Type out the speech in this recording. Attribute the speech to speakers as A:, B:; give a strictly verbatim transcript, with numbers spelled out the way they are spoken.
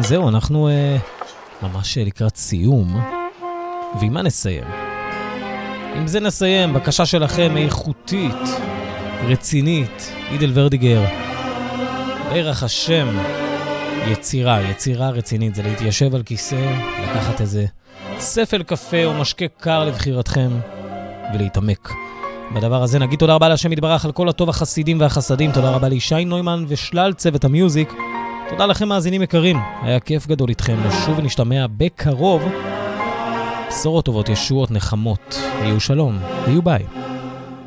A: זהו, אנחנו uh, ממש לקראת סיום. ועם מה נסיים? עם זה נסיים, בקשה שלכם איכותית, רצינית, אידל ורדיגר. בערך השם, יצירה, יצירה רצינית, זה להתיישב על כיסא, לקחת איזה ספל קפה או משקה קר לבחירתכם, ולהתעמק. בדבר הזה נגיד תודה רבה להשם יתברך על כל הטוב החסידים והחסדים, תודה רבה לישי נוימן ושלל צוות המיוזיק, תודה לכם מאזינים יקרים, היה כיף גדול איתכם, נשוב ונשתמע בקרוב, בשורות טובות, ישועות, נחמות, היו שלום, היו ביי.